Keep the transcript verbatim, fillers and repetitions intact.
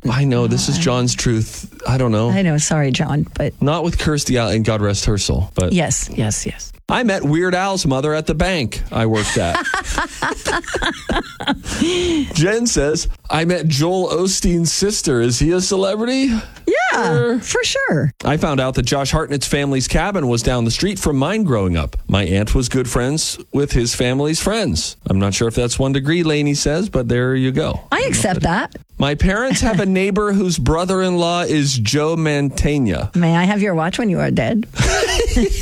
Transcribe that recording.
I know. This is John's truth. I don't know. I know. Sorry, John, but Not with Kirstie Alley, and God rest her soul. But yes, yes, yes. I met Weird Al's mother at the bank I worked at. Jen says, I met Joel Osteen's sister. Is he a celebrity? Yeah, for sure. I found out that Josh Hartnett's family's cabin was down the street from mine growing up. My aunt was good friends with his family's friends. I'm not sure if that's one degree, Lainey says, but there you go. I accept that. My parents have a neighbor whose brother-in-law is Joe Mantegna. May I have your watch when you are dead?